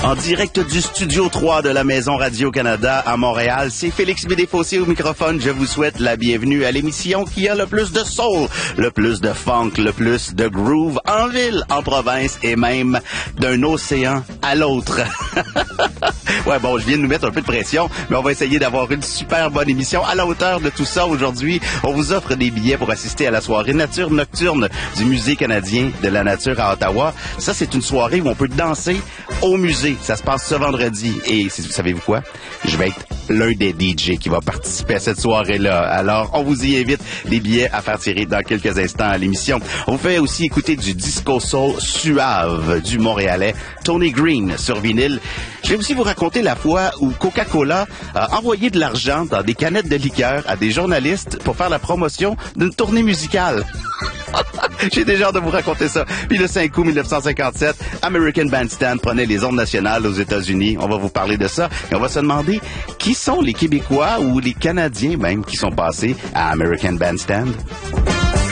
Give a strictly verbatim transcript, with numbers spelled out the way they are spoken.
En direct du Studio trois de la Maison Radio-Canada à Montréal, c'est Félix Bédéfossé au microphone. Je vous souhaite la bienvenue à l'émission qui a le plus de soul, le plus de funk, le plus de groove en ville, en province et même d'un océan à l'autre. Ouais, bon, je viens de nous mettre un peu de pression, mais on va essayer d'avoir une super bonne émission à la hauteur de tout ça aujourd'hui. On vous offre des billets pour assister à la soirée Nature Nocturne du Musée canadien de la nature à Ottawa. Ça, c'est une soirée où on peut danser au musée. Ça se passe ce vendredi. Et savez-vous quoi? Je vais être l'un des D J qui va participer à cette soirée-là. Alors, on vous y invite. Les billets à faire tirer dans quelques instants à l'émission. On vous fait aussi écouter du disco soul suave du Montréalais Tony Green sur vinyle. Je vais aussi vous raconter la fois où Coca-Cola a envoyé de l'argent dans des canettes de liqueur à des journalistes pour faire la promotion d'une tournée musicale. J'ai déjà hâte de vous raconter ça. Puis le cinq août mille neuf cent cinquante-sept, American Bandstand prenait les ondes nationales aux États-Unis. On va vous parler de ça. Et on va se demander qui sont les Québécois ou les Canadiens même qui sont passés à American Bandstand.